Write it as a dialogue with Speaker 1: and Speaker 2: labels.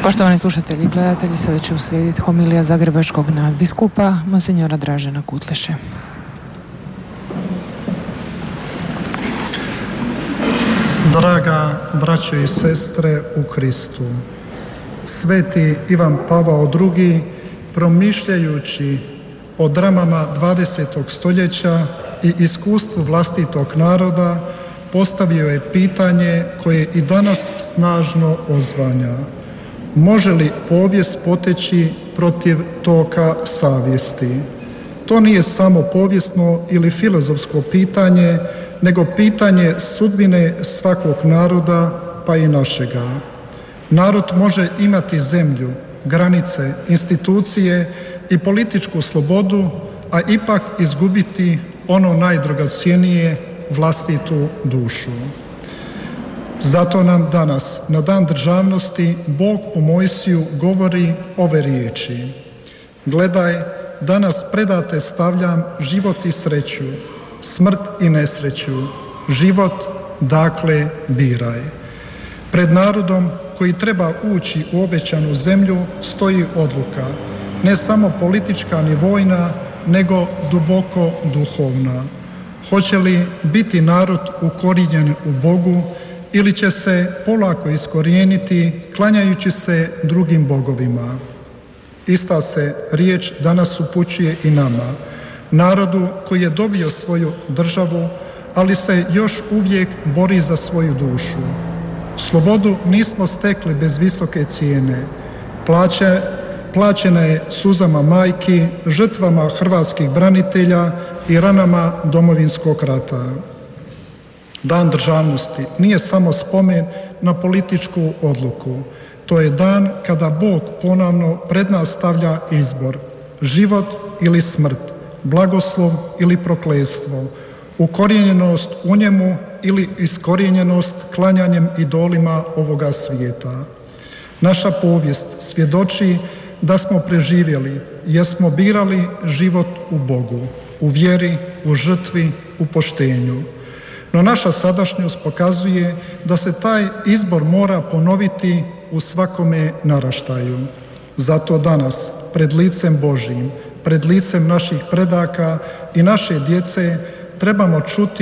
Speaker 1: Poštovani slušatelji i gledatelji, sada će uslijediti homilija zagrebačkog nadbiskupa, monsinjora Dražena Kutleše.
Speaker 2: Draga braćo i sestre u Kristu, sveti Ivan Pavao II, promišljajući o dramama 20. stoljeća i iskustvu vlastitog naroda, postavio je pitanje koje i danas snažno odzvanja. Može li povijest poteći protiv toka savjesti? To nije samo povijesno ili filozofsko pitanje, nego pitanje sudbine svakog naroda, pa i našega. Narod može imati zemlju, granice, institucije i političku slobodu, a ipak izgubiti ono najdragocjenije, vlastitu dušu. Zato nam danas, na Dan državnosti, Bog po Mojsiju govori ove riječi: gledaj, danas predate stavljam život i sreću, smrt i nesreću, život dakle biraj. Pred narodom koji treba ući u obećanu zemlju stoji odluka, ne samo politička ni vojna, nego duboko duhovna. Hoće li biti narod ukorijenjen u Bogu ili će se polako iskorijeniti klanjajući se drugim bogovima? Ista se riječ danas upućuje i nama, narodu koji je dobio svoju državu, ali se još uvijek bori za svoju dušu. Slobodu nismo stekli bez visoke cijene. Plaćena je suzama majki, žrtvama hrvatskih branitelja i ranama Domovinskog rata. Dan državnosti nije samo spomen na političku odluku. To je dan kada Bog ponovno pred nas stavlja izbor: život ili smrt, blagoslov ili prokletstvo, ukorijenjenost u njemu ili iskorijenjenost klanjanjem idolima ovoga svijeta. Naša povijest svjedoči da smo preživjeli jer smo birali život u Bogu, u vjeri, u žrtvi, u poštenju. No naša sadašnjost pokazuje da se taj izbor mora ponoviti u svakome naraštaju. Zato danas, pred licem Božjim, pred licem naših predaka i naše djece, trebamo čuti